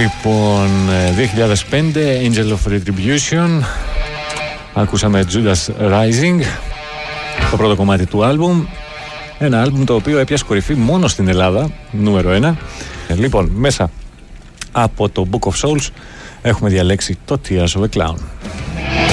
Λοιπόν, 2005, Angel of Retribution. Ακούσαμε Judas Rising, το πρώτο κομμάτι του άλμπουμ. Ένα άλμπουμ το οποίο έπιασε κορυφή μόνο στην Ελλάδα, νούμερο 1. Λοιπόν, μέσα από το Book of Souls έχουμε διαλέξει το Tears of a Clown.